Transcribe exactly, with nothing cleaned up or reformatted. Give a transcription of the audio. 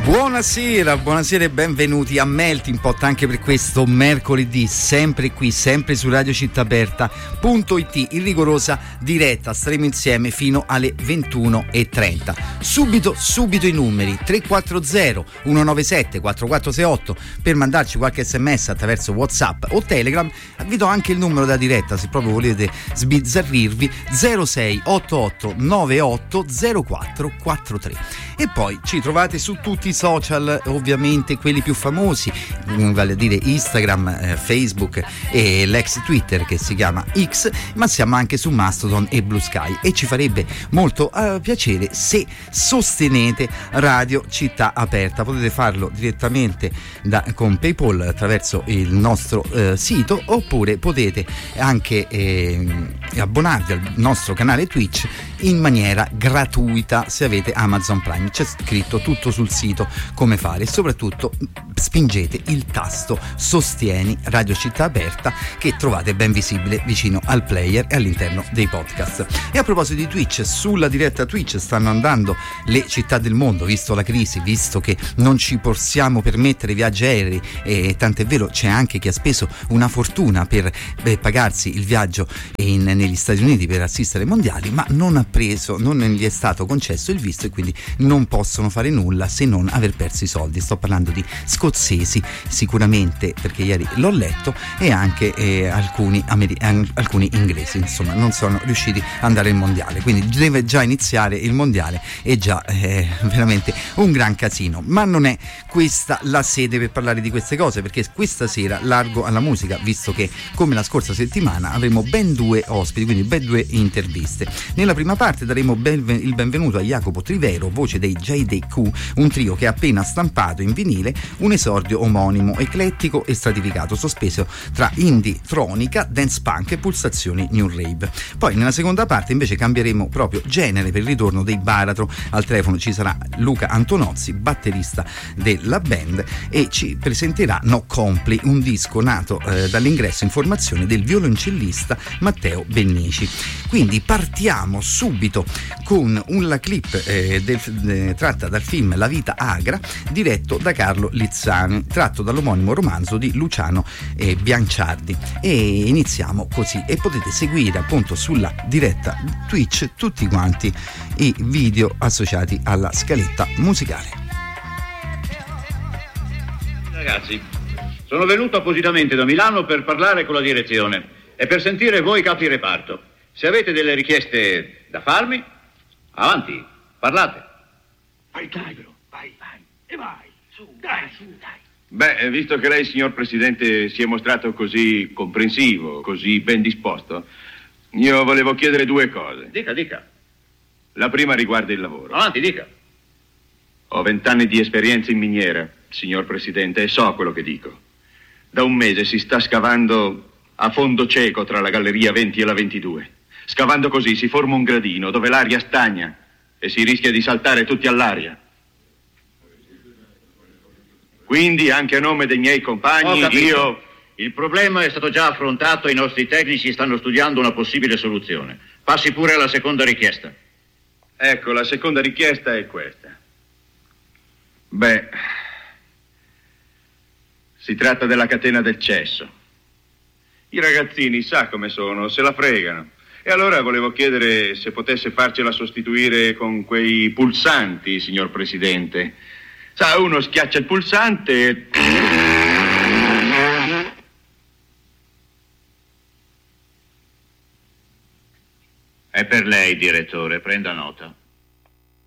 Buonasera, buonasera e benvenuti a Melting Pot anche per questo mercoledì, sempre qui, sempre su radio città aperta punto it, in rigorosa diretta. Staremo insieme fino alle ventuno e trenta. Subito, subito i numeri: tre quattro zero uno nove sette quattro quattro sei otto per mandarci qualche sms attraverso WhatsApp o Telegram. Vi do anche il numero da diretta se proprio volete sbizzarrirvi: zero sei otto otto nove otto zero quattro quattro tre. E poi ci trovate su tutti i social, ovviamente quelli più famosi, vale a dire Instagram, eh, Facebook e l'ex Twitter che si chiama X, ma siamo anche su Mastodon e Blue Sky, e ci farebbe molto eh, piacere se sostenete Radio Città Aperta. Potete farlo direttamente da, con PayPal attraverso il nostro eh, sito, oppure potete anche eh, abbonarvi al nostro canale Twitch in maniera gratuita se avete Amazon Prime. C'è scritto tutto sul sito come fare, e soprattutto spingete il tasto sostieni Radio Città Aperta, che trovate ben visibile vicino al player e all'interno dei podcast. E a proposito di Twitch, sulla diretta Twitch stanno andando le città del mondo, visto la crisi, visto che non ci possiamo permettere viaggi aerei, e tant'è vero c'è anche chi ha speso una fortuna per beh, pagarsi il viaggio in, negli Stati Uniti per assistere ai mondiali, ma non ha preso, non gli è stato concesso il visto, e quindi non possono fare nulla se non aver perso i soldi. Sto parlando di scozzesi sicuramente, perché ieri l'ho letto, e anche eh, alcuni, ameri- alcuni inglesi, insomma non sono riusciti ad andare al mondiale, quindi deve già iniziare il mondiale, è già eh, veramente un gran casino. Ma non è questa la sede per parlare di queste cose, perché questa sera largo alla musica, visto che come la scorsa settimana avremo ben due ospiti, quindi ben due interviste. Nella prima parte daremo ben, il benvenuto a Jacopo Trivero, voce dei J D Q, un trio che ha appena stampato in vinile un esordio omonimo, eclettico e stratificato, sospeso tra indie, tronica, dance punk e pulsazioni new rave. Poi nella seconda parte invece cambieremo proprio genere per il ritorno dei Baratro. Al telefono ci sarà Luca Antonozzi, batterista della band, e ci presenterà No Compli, un disco nato eh, dall'ingresso in formazione del violoncellista Matteo Bennici. Quindi partiamo subito con una clip eh, del, eh, tratta dal film La vita agra, diretto da Carlo Lizzani, tratto dall'omonimo romanzo di Luciano eh, Bianciardi. E iniziamo così, e potete seguire appunto sulla diretta Twitch tutti quanti i video associati alla scaletta musicale. Ragazzi, sono venuto appositamente da Milano per parlare con la direzione e per sentire voi capi reparto. Se avete delle richieste da farmi, avanti, parlate. Vai, dai, però, vai, vai, e vai, su, dai, su, dai. Beh, visto che lei, signor Presidente, si è mostrato così comprensivo, così ben disposto, io volevo chiedere due cose. Dica, dica. La prima riguarda il lavoro. Avanti, dica. Ho vent'anni di esperienza in miniera, signor Presidente, e so quello che dico. Da un mese si sta scavando a fondo cieco tra la galleria venti e la ventidue. Scavando così si forma un gradino dove l'aria stagna e si rischia di saltare tutti all'aria. Quindi, anche a nome dei miei compagni, io... Il problema è stato già affrontato e i nostri tecnici stanno studiando una possibile soluzione. Passi pure alla seconda richiesta. Ecco, la seconda richiesta è questa. Beh, si tratta della catena del cesso. I ragazzini, sa come sono, se la fregano. E allora volevo chiedere se potesse farcela sostituire con quei pulsanti, signor Presidente. Sa, uno schiaccia il pulsante e... È per lei, direttore, prenda nota.